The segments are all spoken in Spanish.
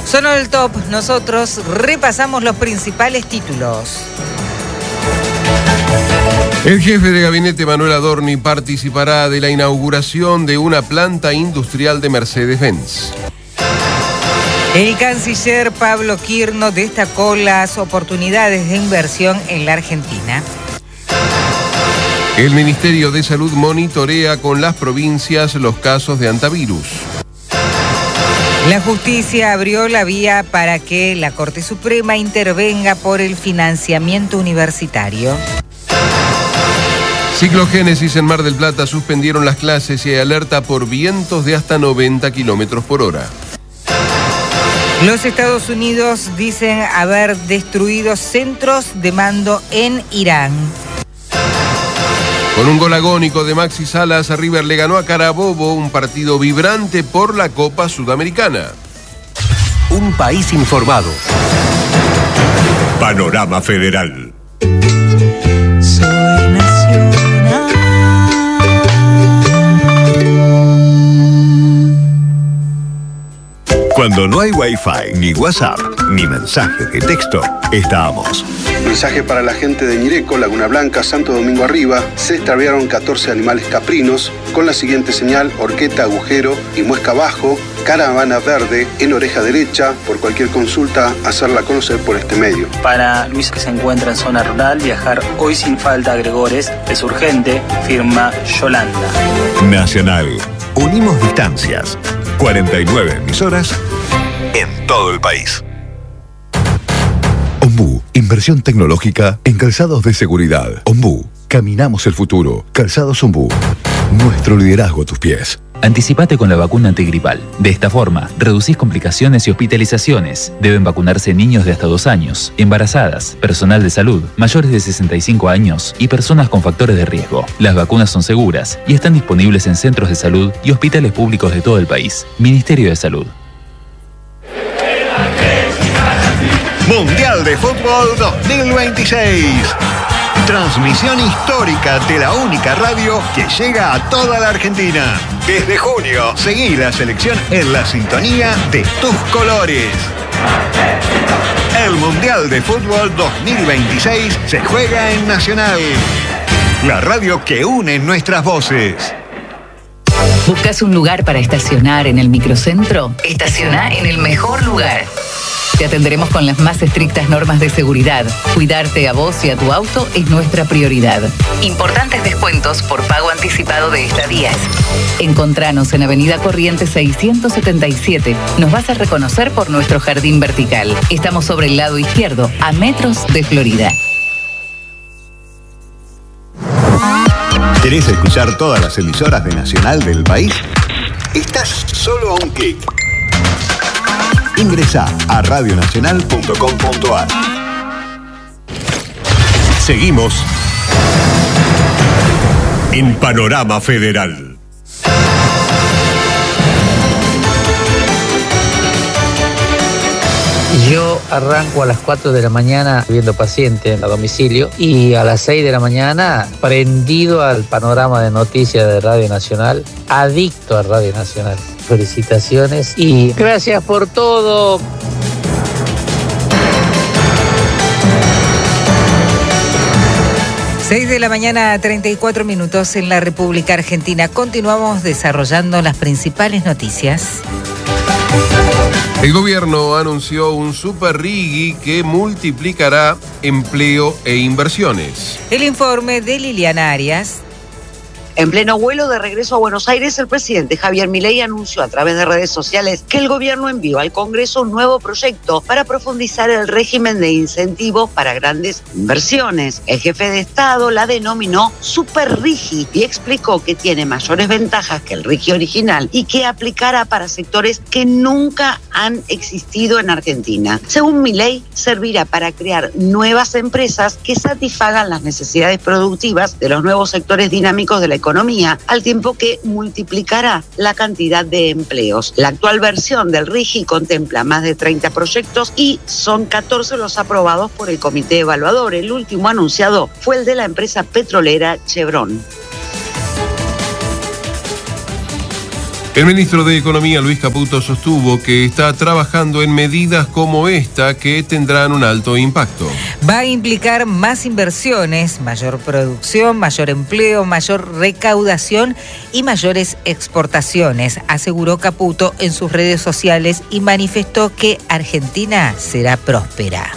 Sonó el top. Nosotros repasamos los principales títulos. El jefe de gabinete Manuel Adorni participará de la inauguración de una planta industrial de Mercedes-Benz. El canciller Pablo Quirno destacó las oportunidades de inversión en la Argentina. El Ministerio de Salud monitorea con las provincias los casos de antivirus. La justicia abrió la vía para que la Corte Suprema intervenga por el financiamiento universitario. Ciclogénesis en Mar del Plata suspendieron las clases y hay alerta por vientos de hasta 90 kilómetros por hora. Los Estados Unidos dicen haber destruido centros de mando en Irán. Con un gol agónico de Maxi Salas, River le ganó a Carabobo, un partido vibrante por la Copa Sudamericana. Un país informado. Panorama Federal. Soy nacional. Cuando no hay Wi-Fi, ni WhatsApp, ni mensaje de texto, estamos. Mensaje para la gente de Ñireco, Laguna Blanca, Santo Domingo Arriba. Se extraviaron 14 animales caprinos con la siguiente señal: horqueta, agujero y muesca abajo, caravana verde en oreja derecha. Por cualquier consulta, hacerla conocer por este medio. Para Luis, que se encuentra en zona rural, viajar hoy sin falta a Gregores es urgente, firma Yolanda. Nacional. Unimos distancias. 49 emisoras en todo el país. Ombú, inversión tecnológica en calzados de seguridad. Ombú, caminamos el futuro. Calzados Ombú, nuestro liderazgo a tus pies. Anticipate con la vacuna antigripal. De esta forma, reducís complicaciones y hospitalizaciones. Deben vacunarse niños de hasta 2 años, embarazadas, personal de salud, mayores de 65 años y personas con factores de riesgo. Las vacunas son seguras y están disponibles en centros de salud y hospitales públicos de todo el país. Ministerio de Salud. Mundial de Fútbol 2026. Transmisión histórica de la única radio que llega a toda la Argentina. Desde junio, seguí la selección en la sintonía de tus colores. El Mundial de Fútbol 2026 se juega en Nacional, la radio que une nuestras voces. ¿Buscas un lugar para estacionar en el microcentro? Estaciona en el mejor lugar. Te atenderemos con las más estrictas normas de seguridad. Cuidarte a vos y a tu auto es nuestra prioridad. Importantes descuentos por pago anticipado de estadías. Encontranos en Avenida Corrientes 677. Nos vas a reconocer por nuestro jardín vertical. Estamos sobre el lado izquierdo, a metros de Florida. ¿Querés escuchar todas las emisoras de Nacional del país? Estás solo a un clic. Ingresá a radionacional.com.ar. Seguimos en Panorama Federal. Yo arranco a las 4 de la mañana viendo pacientes a domicilio y a las 6 de la mañana prendido al panorama de noticias de Radio Nacional, adicto a Radio Nacional. Felicitaciones y gracias por todo. Seis de la mañana, 34 minutos en la República Argentina. Continuamos desarrollando las principales noticias. El gobierno anunció un super RIGI que multiplicará empleo e inversiones. El informe de Liliana Arias. En pleno vuelo de regreso a Buenos Aires, el presidente Javier Milei anunció a través de redes sociales que el gobierno envió al Congreso un nuevo proyecto para profundizar el régimen de incentivos para grandes inversiones. El jefe de Estado la denominó Super RIGI y explicó que tiene mayores ventajas que el RIGI original y que aplicará para sectores que nunca han existido en Argentina. Según Milei, servirá para crear nuevas empresas que satisfagan las necesidades productivas de los nuevos sectores dinámicos de la economía, al tiempo que multiplicará la cantidad de empleos. La actual versión del RIGI contempla más de 30 proyectos y son 14 los aprobados por el comité evaluador. El último anunciado fue el de la empresa petrolera Chevron. El ministro de Economía, Luis Caputo, sostuvo que está trabajando en medidas como esta que tendrán un alto impacto. Va a implicar más inversiones, mayor producción, mayor empleo, mayor recaudación y mayores exportaciones, aseguró Caputo en sus redes sociales y manifestó que Argentina será próspera.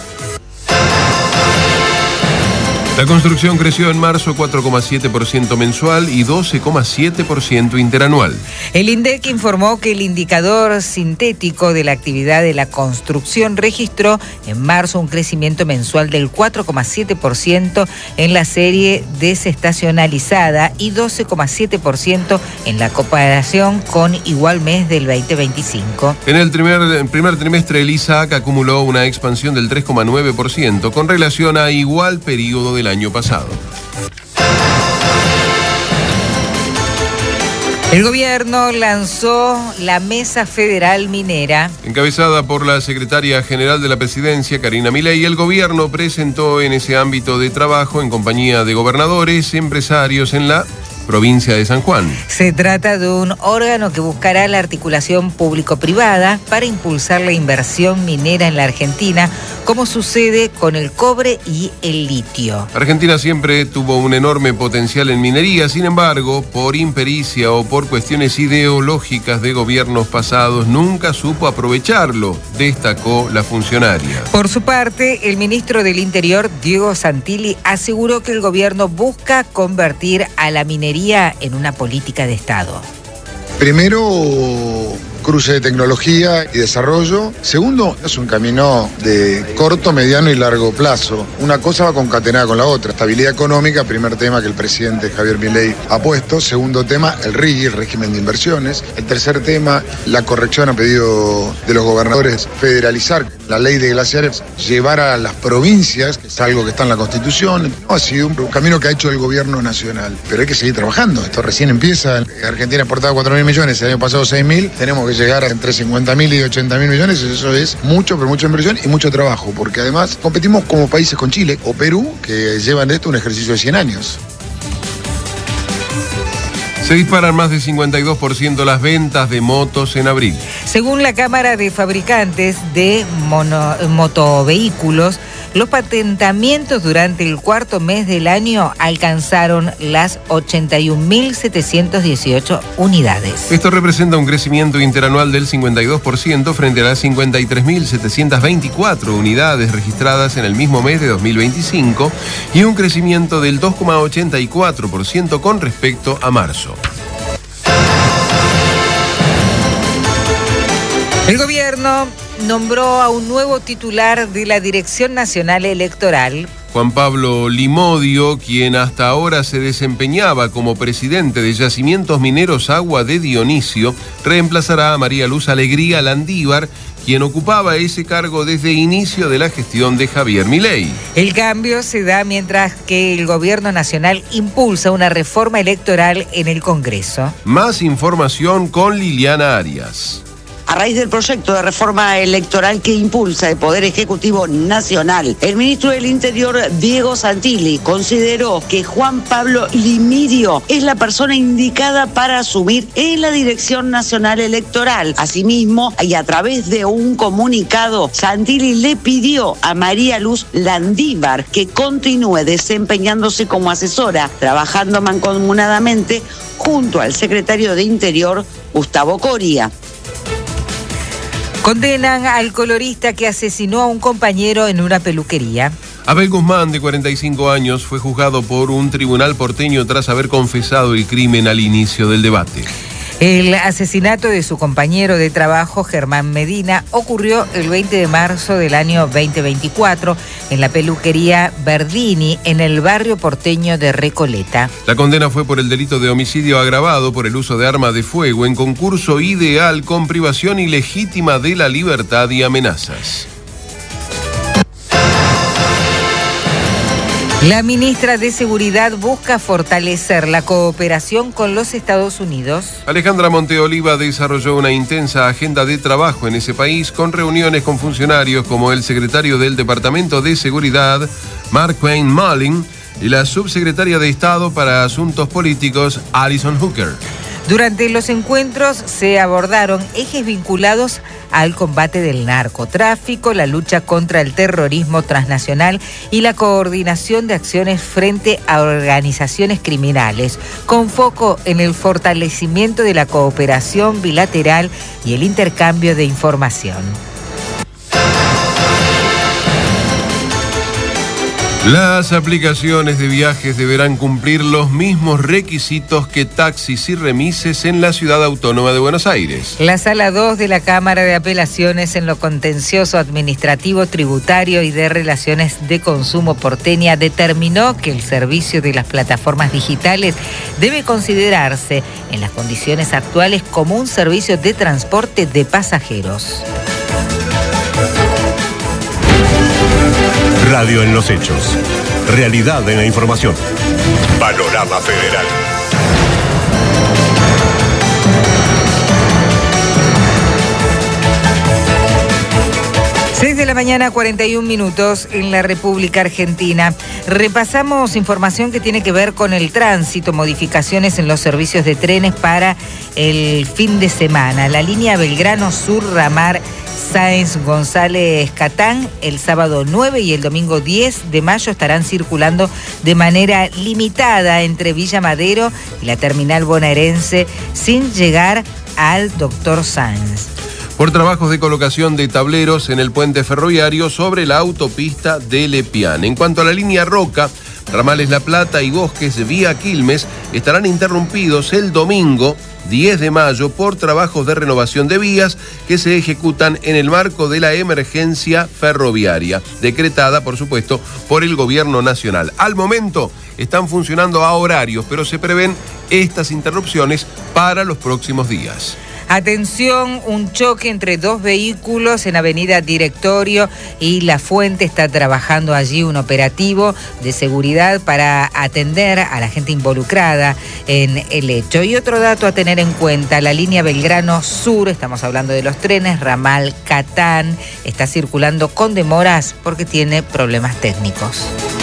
La construcción creció en marzo 4,7% mensual y 12,7% interanual. El INDEC informó que el indicador sintético de la actividad de la construcción registró en marzo un crecimiento mensual del 4,7% en la serie desestacionalizada y 12,7% en la comparación con igual mes del 2025. En el primer trimestre, el ISAC acumuló una expansión del 3,9% con relación a igual periodo del año pasado. El gobierno lanzó la Mesa Federal Minera. Encabezada por la secretaria general de la presidencia, Karina Milei, el gobierno presentó en ese ámbito de trabajo en compañía de gobernadores, empresarios en la provincia de San Juan. Se trata de un órgano que buscará la articulación público-privada para impulsar la inversión minera en la Argentina, como sucede con el cobre y el litio. Argentina siempre tuvo un enorme potencial en minería, sin embargo, por impericia o por cuestiones ideológicas de gobiernos pasados, nunca supo aprovecharlo, destacó la funcionaria. Por su parte, el ministro del Interior, Diego Santilli, aseguró que el gobierno busca convertir a la minería en una política de Estado. Primero, cruce de tecnología y desarrollo. Segundo, es un camino de corto, mediano y largo plazo. Una cosa va concatenada con la otra. Estabilidad económica, primer tema que el presidente Javier Milei ha puesto. Segundo tema, el RIGI, el régimen de inversiones. El tercer tema, la corrección a pedido de los gobernadores, federalizar la ley de glaciares, llevar a las provincias, que es algo que está en la Constitución. No, ha sido un camino que ha hecho el gobierno nacional. Pero hay que seguir trabajando. Esto recién empieza. Argentina exportaba 4.000 millones, el año pasado 6.000. Tenemos que llegar entre 50.000 y 80.000 millones, eso es mucho, pero mucha inversión y mucho trabajo, porque además competimos como países con Chile o Perú, que llevan de esto un ejercicio de 100 años. Se disparan más de 52% las ventas de motos en abril. Según la Cámara de Fabricantes de Motovehículos, los patentamientos durante el cuarto mes del año alcanzaron las 81.718 unidades. Esto representa un crecimiento interanual del 52% frente a las 53.724 unidades registradas en el mismo mes de 2025 y un crecimiento del 2,84% con respecto a marzo. El gobierno nombró a un nuevo titular de la Dirección Nacional Electoral. Juan Pablo Limodio, quien hasta ahora se desempeñaba como presidente de Yacimientos Mineros Agua de Dionisio, reemplazará a María Luz Alegría Landívar, quien ocupaba ese cargo desde inicio de la gestión de Javier Milei. El cambio se da mientras que el gobierno nacional impulsa una reforma electoral en el Congreso. Más información con Liliana Arias. A raíz del proyecto de reforma electoral que impulsa el Poder Ejecutivo Nacional, el ministro del Interior, Diego Santilli, consideró que Juan Pablo Limodio es la persona indicada para asumir en la Dirección Nacional Electoral. Asimismo, y a través de un comunicado, Santilli le pidió a María Luz Landívar que continúe desempeñándose como asesora, trabajando mancomunadamente junto al secretario de Interior, Gustavo Coria. Condenan al colorista que asesinó a un compañero en una peluquería. Abel Guzmán, de 45 años, fue juzgado por un tribunal porteño tras haber confesado el crimen al inicio del debate. El asesinato de su compañero de trabajo, Germán Medina, ocurrió el 20 de marzo del año 2024 en la peluquería Verdini, en el barrio porteño de Recoleta. La condena fue por el delito de homicidio agravado por el uso de arma de fuego en concurso ideal con privación ilegítima de la libertad y amenazas. La ministra de Seguridad busca fortalecer la cooperación con los Estados Unidos. Alejandra Monteoliva desarrolló una intensa agenda de trabajo en ese país con reuniones con funcionarios como el secretario del Departamento de Seguridad, Mark Wayne Mullin, y la subsecretaria de Estado para Asuntos Políticos, Alison Hooker. Durante los encuentros se abordaron ejes vinculados al combate del narcotráfico, la lucha contra el terrorismo transnacional y la coordinación de acciones frente a organizaciones criminales, con foco en el fortalecimiento de la cooperación bilateral y el intercambio de información. Las aplicaciones de viajes deberán cumplir los mismos requisitos que taxis y remises en la Ciudad Autónoma de Buenos Aires. La Sala 2 de la Cámara de Apelaciones en lo contencioso administrativo, tributario y de relaciones de consumo porteña determinó que el servicio de las plataformas digitales debe considerarse en las condiciones actuales como un servicio de transporte de pasajeros. Radio en los hechos. Realidad en la información. Panorama Federal. Seis de la mañana, 41 minutos en la República Argentina. Repasamos información que tiene que ver con el tránsito, modificaciones en los servicios de trenes para el fin de semana. La línea Belgrano Sur ramal Sáenz González Catán, el sábado 9 y el domingo 10 de mayo estarán circulando de manera limitada entre Villa Madero y la terminal bonaerense sin llegar al Dr. Sáenz. Por trabajos de colocación de tableros en el puente ferroviario sobre la autopista de Lepián. En cuanto a la línea Roca, ramales La Plata y Bosques vía Quilmes estarán interrumpidos el domingo 10 de mayo por trabajos de renovación de vías que se ejecutan en el marco de la emergencia ferroviaria, decretada, por supuesto, por el Gobierno Nacional. Al momento están funcionando a horarios, pero se prevén estas interrupciones para los próximos días. Atención, un choque entre dos vehículos en Avenida Directorio y La Fuente. Está trabajando allí un operativo de seguridad para atender a la gente involucrada en el hecho. Y otro dato a tener en cuenta, la línea Belgrano Sur, estamos hablando de los trenes, ramal Catán, está circulando con demoras porque tiene problemas técnicos.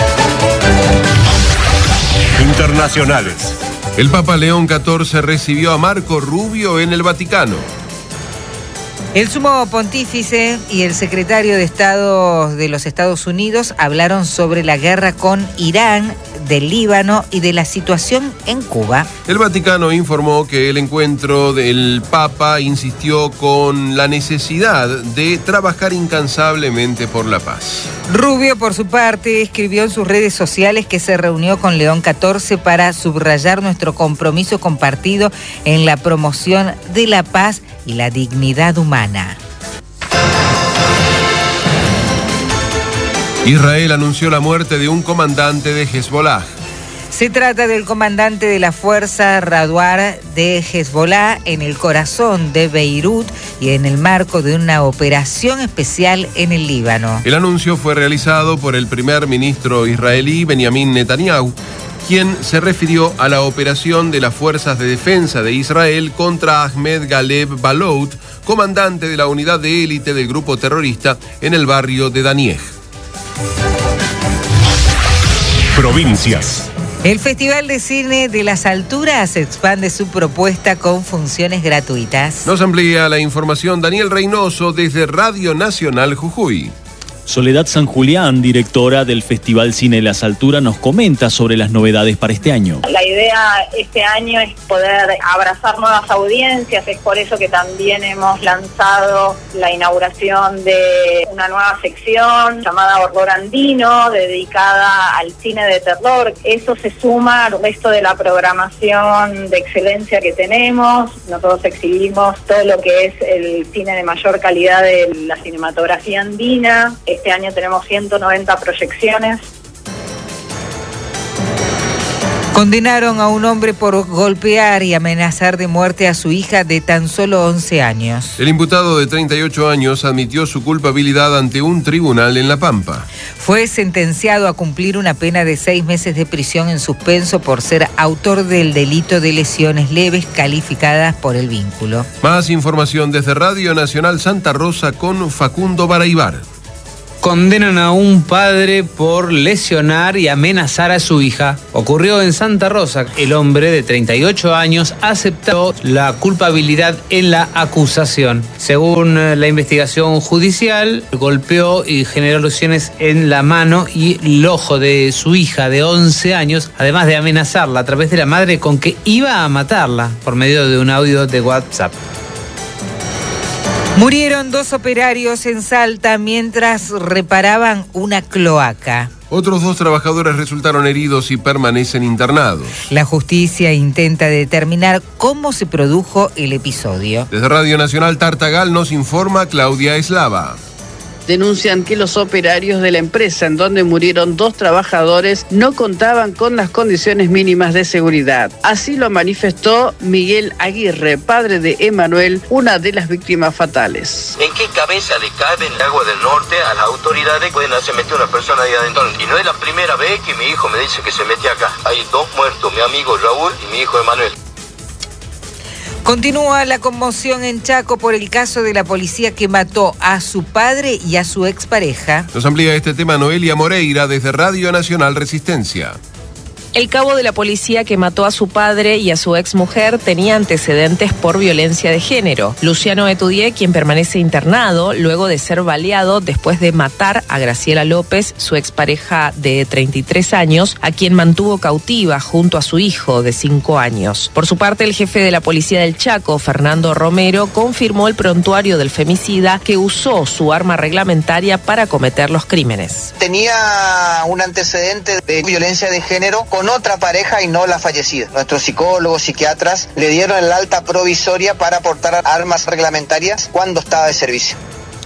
Internacionales. El Papa León XIV recibió a Marco Rubio en el Vaticano. El sumo pontífice y el secretario de Estado de los Estados Unidos hablaron sobre la guerra con Irán, del Líbano y de la situación en Cuba. El Vaticano informó que el encuentro del Papa insistió con la necesidad de trabajar incansablemente por la paz. Rubio, por su parte, escribió en sus redes sociales que se reunió con León XIV para subrayar nuestro compromiso compartido en la promoción de la paz y la dignidad humana. Israel anunció la muerte de un comandante de Hezbollah. Se trata del comandante de la fuerza Radwar de Hezbollah en el corazón de Beirut y en el marco de una operación especial en el Líbano. El anuncio fue realizado por el primer ministro israelí Benjamin Netanyahu, quien se refirió a la operación de las Fuerzas de Defensa de Israel contra Ahmed Galeb Balout, comandante de la unidad de élite del grupo terrorista en el barrio de Daniej. Provincias. El Festival de Cine de las Alturas expande su propuesta con funciones gratuitas. Nos amplía la información Daniel Reynoso desde Radio Nacional Jujuy. Soledad San Julián, directora del Festival Cine de las Alturas, nos comenta sobre las novedades para este año. La idea este año es poder abrazar nuevas audiencias, es por eso que también hemos lanzado la inauguración de una nueva sección llamada Horror Andino, dedicada al cine de terror. Eso se suma al resto de la programación de excelencia que tenemos. Nosotros exhibimos todo lo que es el cine de mayor calidad de la cinematografía andina. Este año tenemos 190 proyecciones. Condenaron a un hombre por golpear y amenazar de muerte a su hija de tan solo 11 años. El imputado de 38 años admitió su culpabilidad ante un tribunal en La Pampa. Fue sentenciado a cumplir una pena de 6 meses de prisión en suspenso por ser autor del delito de lesiones leves calificadas por el vínculo. Más información desde Radio Nacional Santa Rosa con Facundo Baraibar. condenan a un padre por lesionar y amenazar a su hija. Ocurrió en Santa Rosa. El hombre de 38 años aceptó la culpabilidad en la acusación. Según la investigación judicial, golpeó y generó lesiones en la mano y el ojo de su hija de 11 años, además de amenazarla a través de la madre con que iba a matarla por medio de un audio de WhatsApp. Murieron 2 operarios en Salta mientras reparaban una cloaca. Otros 2 trabajadores resultaron heridos y permanecen internados. La justicia intenta determinar cómo se produjo el episodio. Desde Radio Nacional Tartagal nos informa Claudia Eslava. Denuncian que los operarios de la empresa en donde murieron 2 trabajadores no contaban con las condiciones mínimas de seguridad. Así lo manifestó Miguel Aguirre, padre de Emanuel, una de las víctimas fatales. ¿En qué cabeza le cabe en el agua del norte a las autoridades pueden hacer meter una persona ahí adentro? Y no es la primera vez que mi hijo me dice que se mete acá. Hay 2 muertos, mi amigo Raúl y mi hijo Emanuel. Continúa la conmoción en Chaco por el caso de la policía que mató a su padre y a su expareja. Nos amplía este tema Noelia Moreira desde Radio Nacional Resistencia. El cabo de la policía que mató a su padre y a su exmujer tenía antecedentes por violencia de género. Luciano Etudié, quien permanece internado luego de ser baleado después de matar a Graciela López, su expareja de 33 años, a quien mantuvo cautiva junto a su hijo de 5 años. Por su parte, el jefe de la policía del Chaco, Fernando Romero, confirmó el prontuario del femicida que usó su arma reglamentaria para cometer los crímenes. Tenía un antecedente de violencia de género con otra pareja y no la fallecida. Nuestros psicólogos, psiquiatras le dieron el alta provisoria para portar armas reglamentarias cuando estaba de servicio.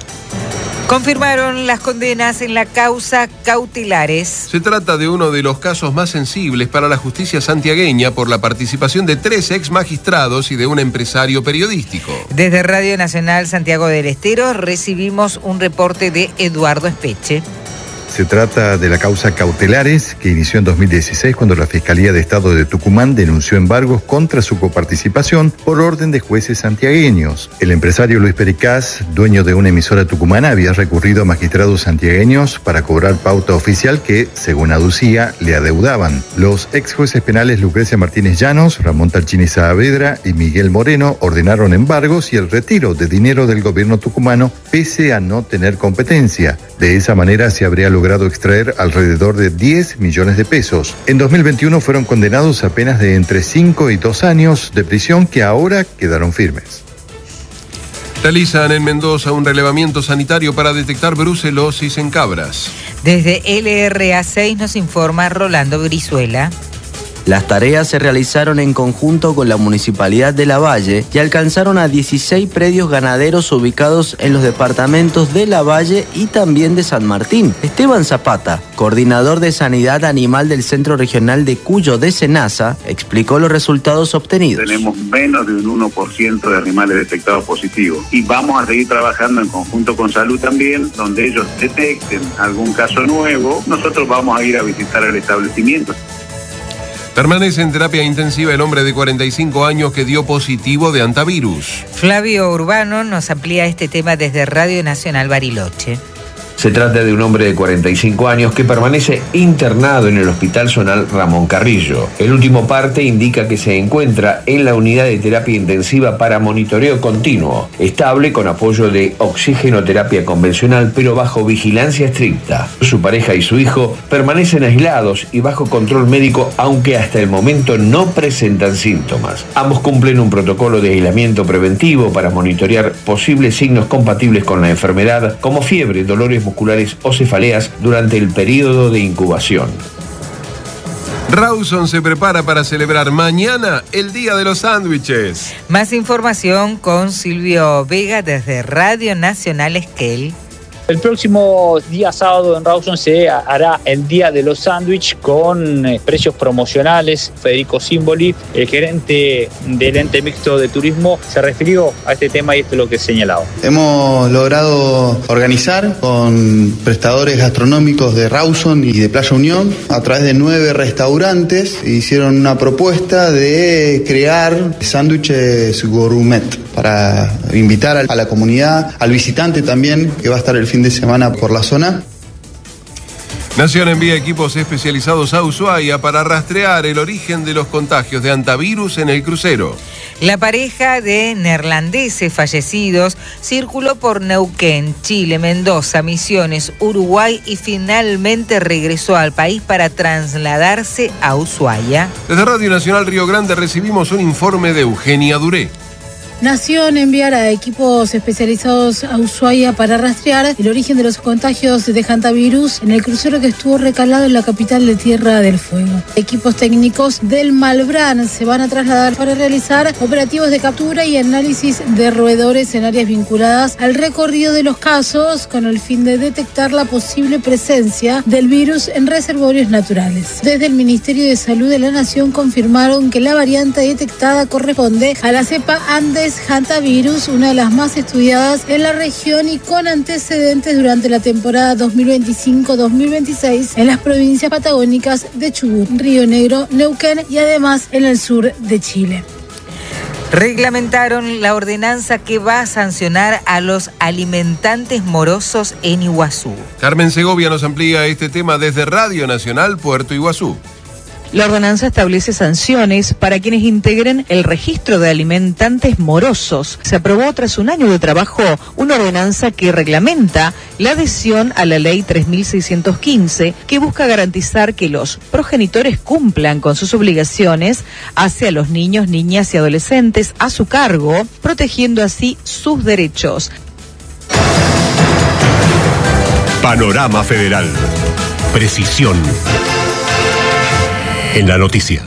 Confirmaron las condenas en la causa cautelares. Se trata de uno de los casos más sensibles para la justicia santiagueña por la participación de 3 ex magistrados y de un empresario periodístico. Desde Radio Nacional Santiago del Estero recibimos un reporte de Eduardo Espeche. Se trata de la causa cautelares que inició en 2016 cuando la Fiscalía de Estado de Tucumán denunció embargos contra su coparticipación por orden de jueces santiagueños. El empresario Luis Pericaz, dueño de una emisora tucumana, había recurrido a magistrados santiagueños para cobrar pauta oficial que, según aducía, le adeudaban. Los ex jueces penales Lucrecia Martínez Llanos, Ramón Tarchini Saavedra y Miguel Moreno ordenaron embargos y el retiro de dinero del gobierno tucumano pese a no tener competencia. De esa manera se habría logrado extraer alrededor de 10 millones de pesos. En 2021 fueron condenados a penas de entre 5 y 2 años de prisión que ahora quedaron firmes. Realizan en Mendoza un relevamiento sanitario para detectar brucelosis en cabras. Desde LRA6 nos informa Rolando Brizuela. Las tareas se realizaron en conjunto con la Municipalidad de Lavalle y alcanzaron a 16 predios ganaderos ubicados en los departamentos de Lavalle y también de San Martín. Esteban Zapata, coordinador de Sanidad Animal del Centro Regional de Cuyo de Senasa, explicó los resultados obtenidos. Tenemos menos de un 1% de animales detectados positivos y vamos a seguir trabajando en conjunto con Salud también, donde ellos detecten algún caso nuevo, nosotros vamos a ir a visitar el establecimiento. Permanece en terapia intensiva el hombre de 45 años que dio positivo de antivirus. Flavio Urbano nos amplía este tema desde Radio Nacional Bariloche. Se trata de un hombre de 45 años que permanece internado en el Hospital Zonal Ramón Carrillo. El último parte indica que se encuentra en la unidad de terapia intensiva para monitoreo continuo, estable con apoyo de oxigenoterapia convencional, pero bajo vigilancia estricta. Su pareja y su hijo permanecen aislados y bajo control médico, aunque hasta el momento no presentan síntomas. Ambos cumplen un protocolo de aislamiento preventivo para monitorear posibles signos compatibles con la enfermedad, como fiebre, dolores musculares o cefaleas durante el periodo de incubación. Rawson se prepara para celebrar mañana el Día de los Sándwiches. Más información con Silvio Vega desde Radio Nacional Esquel. El próximo día sábado en Rawson se hará el Día de los Sándwiches con precios promocionales. Federico Simboli, el gerente del ente mixto de turismo, se refirió a este tema y esto es lo que señalaba. Hemos logrado organizar con prestadores gastronómicos de Rawson y de Playa Unión a través de 9 restaurantes. Hicieron una propuesta de crear sándwiches gourmet para invitar a la comunidad, al visitante también que va a estar el fin de semana por la zona. Nación envía equipos especializados a Ushuaia para rastrear el origen de los contagios de hantavirus en el crucero. La pareja de neerlandeses fallecidos circuló por Neuquén, Chile, Mendoza, Misiones, Uruguay y finalmente regresó al país para trasladarse a Ushuaia. Desde Radio Nacional Río Grande recibimos un informe de Eugenia Duré. Nación enviará equipos especializados a Ushuaia para rastrear el origen de los contagios de hantavirus en el crucero que estuvo recalado en la capital de Tierra del Fuego. Equipos técnicos del Malbrán se van a trasladar para realizar operativos de captura y análisis de roedores en áreas vinculadas al recorrido de los casos con el fin de detectar la posible presencia del virus en reservorios naturales. Desde el Ministerio de Salud de la Nación confirmaron que la variante detectada corresponde a la cepa Andes hantavirus, una de las más estudiadas en la región y con antecedentes durante la temporada 2025-2026 en las provincias patagónicas de Chubut, Río Negro, Neuquén y además en el sur de Chile. Reglamentaron la ordenanza que va a sancionar a los alimentantes morosos en Iguazú. Carmen Segovia nos amplía este tema desde Radio Nacional Puerto Iguazú. La ordenanza establece sanciones para quienes integren el registro de alimentantes morosos. Se aprobó tras un año de trabajo una ordenanza que reglamenta la adhesión a la ley 3615, que busca garantizar que los progenitores cumplan con sus obligaciones hacia los niños, niñas y adolescentes a su cargo, protegiendo así sus derechos. Panorama Federal. Precisión en la noticia.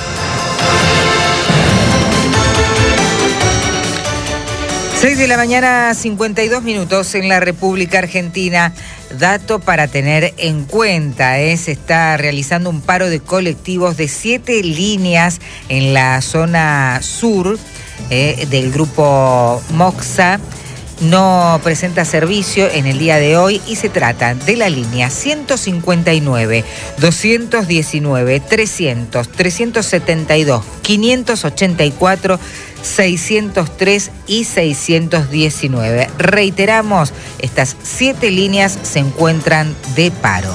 Seis de la mañana, 52 minutos en la República Argentina. Dato para tener en cuenta, se está realizando un paro de colectivos de 7 líneas en la zona sur del grupo Moxa. No presenta servicio en el día de hoy y se trata de la línea 159, 219, 300, 372, 584, 603 y 619. Reiteramos, estas 7 líneas se encuentran de paro.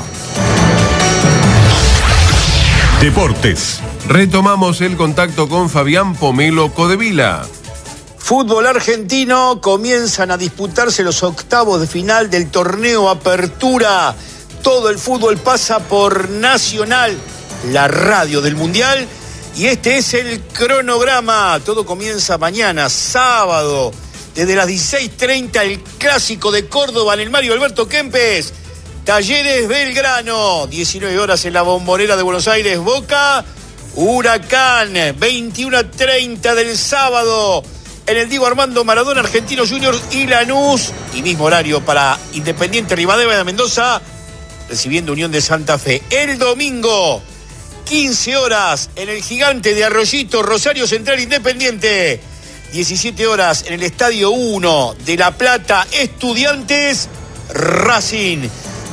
Deportes. Retomamos el contacto con Fabián Pomelo Codevila. Fútbol argentino, comienzan a disputarse los octavos de final del torneo Apertura. Todo el fútbol pasa por Nacional, la radio del Mundial. Y este es el cronograma. Todo comienza mañana, sábado, desde las 16:30, el clásico de Córdoba en el Mario Alberto Kempes. Talleres Belgrano, 19 horas en la Bombonera de Buenos Aires, Boca, Huracán, 21:30 del sábado. En el Diego Armando Maradona, Argentinos Juniors y Lanús. Y mismo horario para Independiente Rivadavia de Mendoza, recibiendo Unión de Santa Fe. El domingo, 15 horas, en el Gigante de Arroyito, Rosario Central Independiente. 17 horas, en el Estadio 1 de La Plata, Estudiantes Racing.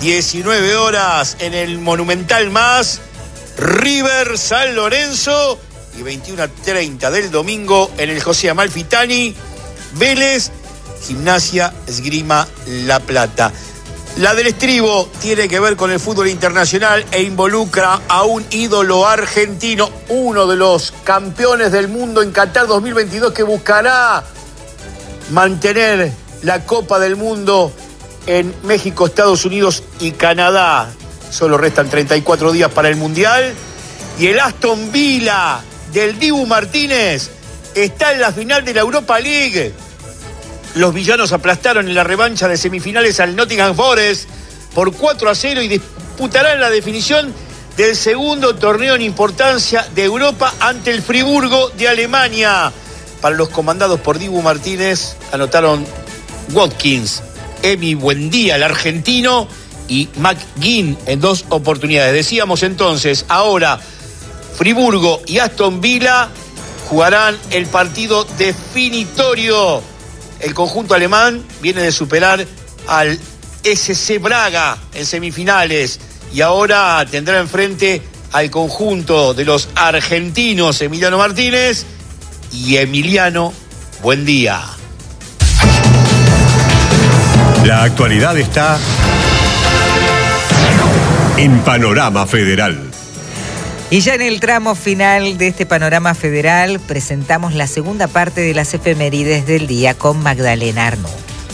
19 horas, en el Monumental Más, River San Lorenzo. Y 21:30 del domingo en el José Amalfitani, Vélez, Gimnasia Esgrima La Plata. La del estribo tiene que ver con el fútbol internacional e involucra a un ídolo argentino, uno de los campeones del mundo en Qatar 2022, que buscará mantener la Copa del Mundo en México, Estados Unidos y Canadá. Solo restan 34 días para el Mundial. Y el Aston Villa del Dibu Martínez está en la final de la Europa League. Los villanos aplastaron en la revancha de semifinales al Nottingham Forest por 4-0 y disputarán la definición del segundo torneo en importancia de Europa ante el Friburgo de Alemania. Para los comandados por Dibu Martínez anotaron Watkins, Emi Buendía, el argentino, y McGinn en 2 oportunidades. Decíamos entonces, ahora Friburgo y Aston Villa jugarán el partido definitorio. El conjunto alemán viene de superar al SC Braga en semifinales y ahora tendrá enfrente al conjunto de los argentinos Emiliano Martínez y Emiliano Buendía. La actualidad está En Panorama Federal. Y ya en el tramo final de este Panorama Federal presentamos la segunda parte de las efemérides del día con Magdalena Arnú.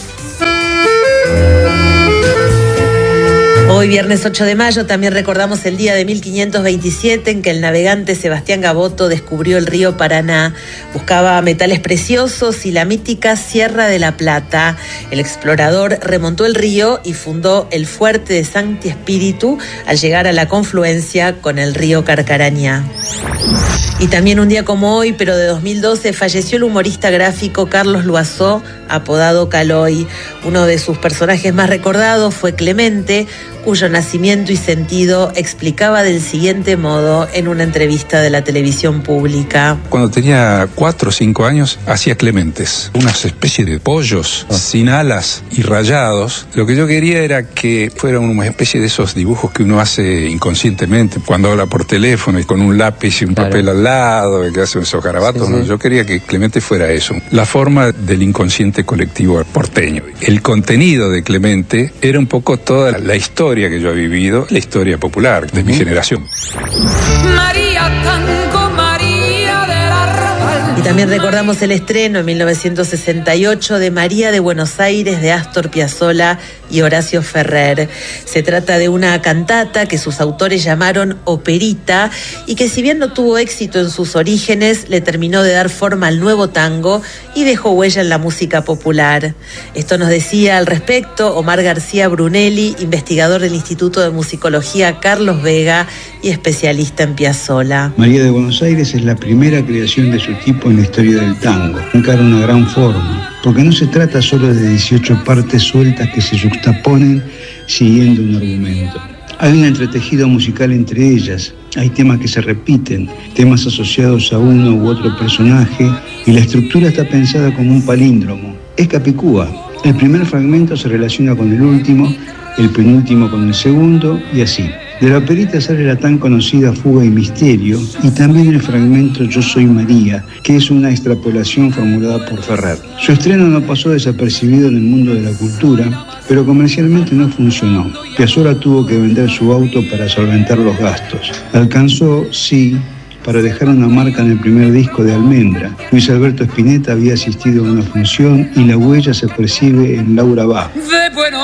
Hoy, viernes 8 de mayo, también recordamos el día de 1527 en que el navegante Sebastián Gaboto descubrió el río Paraná. Buscaba metales preciosos y la mítica Sierra de la Plata. El explorador remontó el río y fundó el fuerte de Sancti Spíritu al llegar a la confluencia con el río Carcarañá. Y también un día como hoy, pero de 2012, falleció el humorista gráfico Carlos Loiseau, apodado Caloy. Uno de sus personajes más recordados fue Clemente, cuyo nacimiento y sentido explicaba del siguiente modo en una entrevista de la televisión pública. Cuando tenía 4 o 5 años, hacía clementes, unas especies de pollos sin alas y rayados. Lo que yo quería era que fuera una especie de esos dibujos que uno hace inconscientemente cuando habla por teléfono y con un lápiz y un papel al lado, que hace esos garabatos. ¿No? Yo quería que Clemente fuera eso, la forma del inconsciente colectivo porteño. El contenido de Clemente era un poco toda la historia que yo he vivido, la historia popular de mi generación. Y también recordamos el estreno en 1968 de María de Buenos Aires de Astor Piazzolla y Horacio Ferrer. Se trata de una cantata que sus autores llamaron operita y que, si bien no tuvo éxito en sus orígenes, le terminó de dar forma al nuevo tango y dejó huella en la música popular. Esto nos decía al respecto Omar García Brunelli, investigador del Instituto de Musicología Carlos Vega y especialista en Piazzolla. María de Buenos Aires es la primera creación de su tipo en la historia del tango. Encara una gran forma, porque no se trata solo de 18 partes sueltas que se juxtaponen siguiendo un argumento. Hay un entretejido musical entre ellas, hay temas que se repiten, temas asociados a uno u otro personaje, y la estructura está pensada como un palíndromo. Es capicúa. El primer fragmento se relaciona con el último, el penúltimo con el segundo, y así. De la operita sale la tan conocida Fuga y Misterio, y también el fragmento Yo soy María, que es una extrapolación formulada por Ferrer. Su estreno no pasó desapercibido en el mundo de la cultura, pero comercialmente no funcionó. Piazzolla tuvo que vender su auto para solventar los gastos. Alcanzó, sí, para dejar una marca en el primer disco de Almendra. Luis Alberto Spinetta había asistido a una función y la huella se percibe en Laura Va.